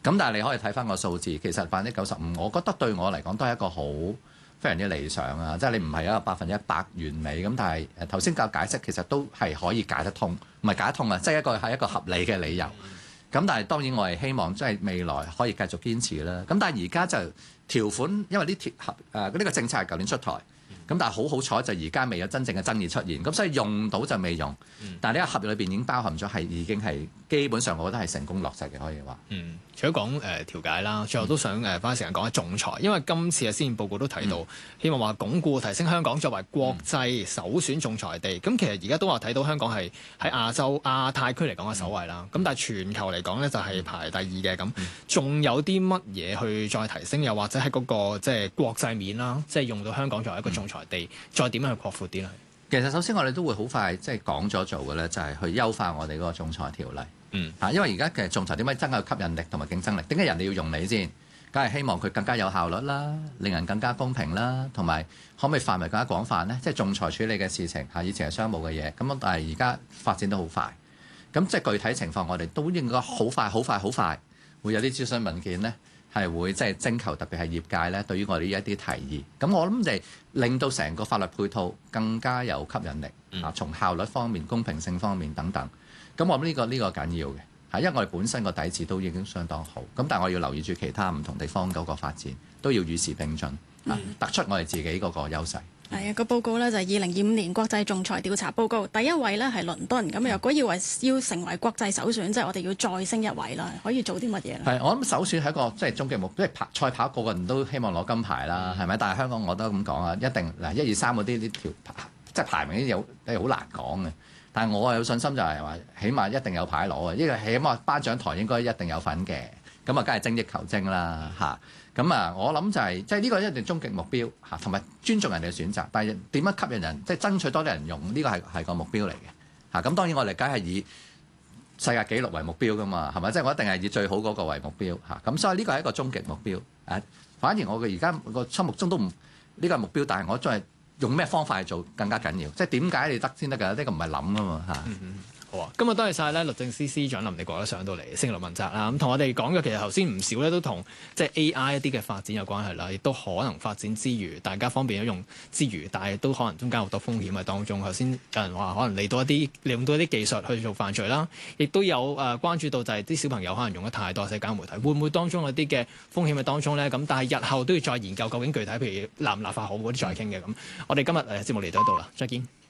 咁但係你可以睇翻個數字，其實95%，我覺得對我嚟講都係一個好非常之理想啊！即係你唔係一個100%完美咁，但係頭先教解釋其實都係可以解得通，唔係解得通啊！即係一個合理嘅理由。咁但係當然我係希望即係未來可以繼續堅持啦。咁但係而家就條款，因為呢個政策係舊年出台。咁但係好彩就而家未有真正嘅爭議出現，咁所以用到就未用。但係呢個合約裏邊已經包含咗係已經係基本上我覺得係成功落實嘅，可以話。 除咗講調解啦，最後都想花時間講下仲裁，因為今次嘅施政報告都提到，希望話鞏固提升香港作為國際首選仲裁地。咁其實而家都話睇到香港係喺亞太區嚟講嘅首位啦。咁但係全球嚟講咧就係排第2嘅咁。仲有啲乜嘢去再提升？又或者喺嗰個即係國際面啦，即係用到香港作為一個仲裁地，再點樣去擴闊啲咧？ 其實首先我哋都會好快即係講咗做嘅咧，就係去優化我哋嗰個仲裁條例。因為而家嘅仲裁點解增加吸引力同埋競爭力？點解人哋要用你先？梗係希望佢更加有效率啦，令人更加公平啦，同埋可唔可以範圍更加廣泛呢？即係仲裁處理嘅事情以前係商務嘅嘢，咁但係而家發展得好快。咁即係具體情況，我哋都應該好快會有啲諮詢文件呢，係會即係徵求，特別係業界咧對於我哋呢一啲提議。咁我諗就係令到成個法律配套更加有吸引力從效率方面、公平性方面等等。咁我諗呢個緊要嘅，因為我哋本身個底子都已經相當好。咁但係我要留意住其他唔同地方嗰個發展，都要與時並進，突出我哋自己嗰個優勢。 係啊，個報告呢就係2025年國際仲裁調查報告，第一位呢係倫敦。咁若果要成為國際首選，即係我哋要再升一位啦，可以做啲乜嘢咧？係，我諗首選係一個即係終極目標，即係賽跑個個人都希望攞金牌啦，係咪？但係香港我都咁講啊，一定嗱1、2、3嗰啲呢條即係排名啲有好難講嘅。但係我有信心就係話，起碼一定有牌攞嘅，因為起碼頒獎台應該一定有份嘅。咁啊，梗係精益求精啦嚇。咁啊，我諗就係即係呢個一定終極目標嚇，同埋尊重人哋嘅選擇。但係點樣吸引人，即係爭取多啲人用呢個係個目標嚟嘅嚇。咁當然我哋梗係以世界紀錄為目標噶嘛，係咪？即係我一定係以最好嗰個為目標嚇。咁所以呢個係一個終極目標。反而我嘅而家個心目中都唔呢個係目標，但係我再用咩方法去做更加緊要。即係點解你得先得㗎？呢個唔係諗啊嘛嚇。 好啊，今日多謝晒咧律政司司長林定國都上到嚟星期六問責啦。咁同我哋講嘅其實頭先唔少咧都同即係 AI 一啲嘅發展有關係啦，亦都可能發展之餘，大家方便咗用之餘，但係都可能中間好多風險喺當中。頭先有人話可能利用到一啲技術去做犯罪啦，亦都有關注到就係啲小朋友可能用得太多社交媒體，會唔會當中有啲嘅風險喺當中咧？咁但係日後都要再研究究竟具體譬如立唔立法好嗰啲再傾嘅咁。我哋今日節目嚟到呢度啦，再見。